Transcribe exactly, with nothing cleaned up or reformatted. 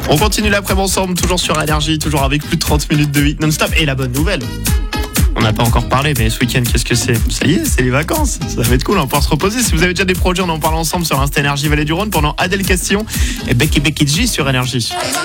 On continue l'après-midi ensemble, toujours sur Énergie, toujours avec plus de trente minutes de hit non-stop. Et la bonne nouvelle, on n'a pas encore parlé, mais ce week-end, qu'est-ce que c'est ? Ça y est, c'est les vacances. Ça va être cool, on va pouvoir se reposer. Si vous avez déjà des projets, on en parle ensemble sur Insta Énergie Vallée du Rhône pendant Adèle Castillon et Becky Becky G sur Énergie.